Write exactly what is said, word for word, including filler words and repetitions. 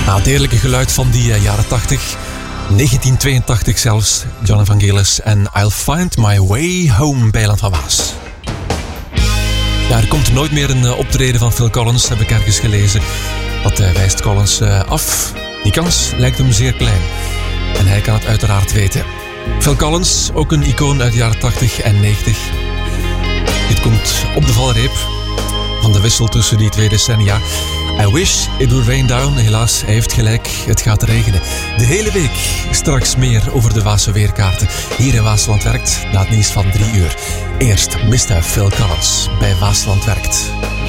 Ah, het heerlijke geluid van die uh, jaren tachtig. negentien tweeëntachtig zelfs. John Evangelis en I'll Find My Way Home bij Land van Waas. Ja, er komt nooit meer een uh, optreden van Phil Collins, heb ik ergens gelezen. Dat uh, wijst Collins uh, af. Die kans lijkt hem zeer klein. En hij kan het uiteraard weten. Phil Collins, ook een icoon uit de jaren tachtig en negentig. Dit komt op de valreep van de wissel tussen die twee decennia. I wish it would rain down. Helaas, hij heeft gelijk. Het gaat regenen. De hele week. Straks meer over de Waase weerkaarten. Hier in Waasland Werkt, na het nieuws van drie uur. Eerst mister Phil Collins bij Waasland Werkt.